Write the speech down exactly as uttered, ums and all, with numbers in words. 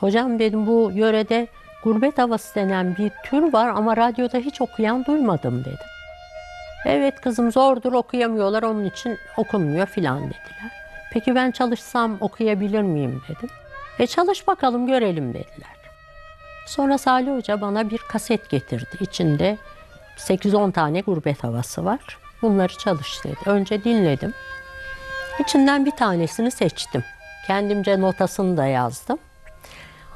Hocam dedim, bu yörede gurbet havası denen bir tür var ama radyoda hiç okuyan duymadım dedim. Evet kızım, zordur, okuyamıyorlar, onun için okunmuyor filan dediler. Peki ben çalışsam okuyabilir miyim dedim. E çalış bakalım görelim dediler. Sonra Salih Hoca bana bir kaset getirdi. İçinde sekiz on tane gurbet havası var. Bunları çalış dedi. Önce dinledim. İçinden bir tanesini seçtim. Kendimce notasını da yazdım.